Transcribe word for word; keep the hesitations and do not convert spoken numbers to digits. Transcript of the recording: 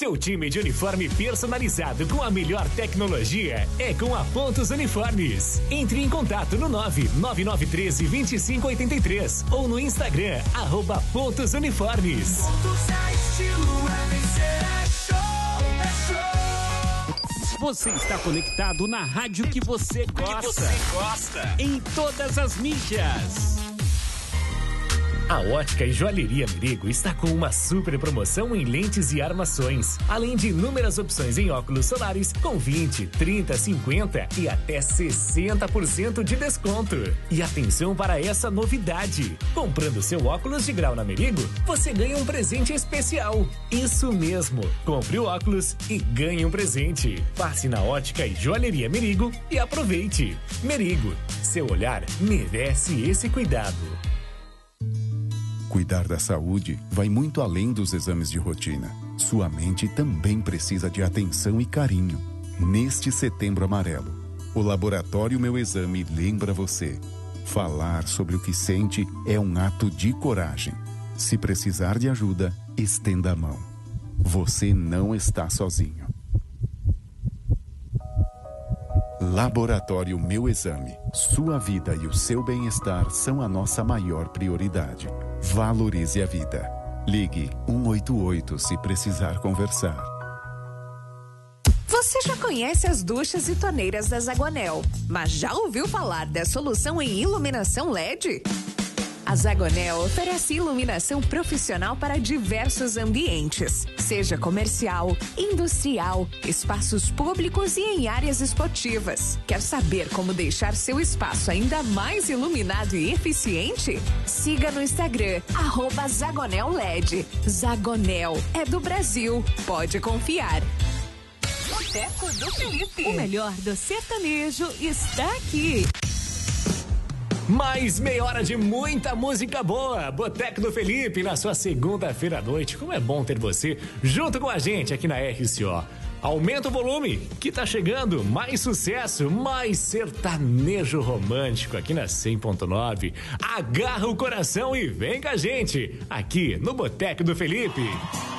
Seu time de uniforme personalizado com a melhor tecnologia é com a Pontos Uniformes. Entre em contato no nove nove nove um três, dois cinco oito três ou no Instagram, arroba Pontos Uniformes. Pontos é estilo, é show, é show. Você está conectado na rádio que você gosta. Que você gosta. Em todas as mídias. A Ótica e Joalheria Merigo está com uma super promoção em lentes e armações, além de inúmeras opções em óculos solares com vinte, trinta, cinquenta e até sessenta por cento de desconto. E atenção para essa novidade: comprando seu óculos de grau na Merigo, você ganha um presente especial. Isso mesmo, compre o óculos e ganhe um presente. Passe na Ótica e Joalheria Merigo e aproveite. Merigo, seu olhar merece esse cuidado. Cuidar da saúde vai muito além dos exames de rotina. Sua mente também precisa de atenção e carinho. Neste Setembro Amarelo, o Laboratório Meu Exame lembra você. Falar sobre o que sente é um ato de coragem. Se precisar de ajuda, estenda a mão. Você não está sozinho. Laboratório Meu Exame. Sua vida e o seu bem-estar são a nossa maior prioridade. Valorize a vida. Ligue um oito oito se precisar conversar. Você já conhece as duchas e torneiras da Zagonel, mas já ouviu falar da solução em iluminação L E D? A Zagonel oferece iluminação profissional para diversos ambientes, seja comercial, industrial, espaços públicos e em áreas esportivas. Quer saber como deixar seu espaço ainda mais iluminado e eficiente? Siga no Instagram, arroba Zagonel L E D. Zagonel é do Brasil, pode confiar. Boteco do Felipe. O melhor do sertanejo está aqui. Mais meia hora de muita música boa. Boteco do Felipe na sua segunda-feira à noite. Como é bom ter você junto com a gente aqui na R C O. Aumenta o volume que tá chegando mais sucesso, mais sertanejo romântico aqui na cem ponto nove. Agarra o coração e vem com a gente aqui no Boteco do Felipe.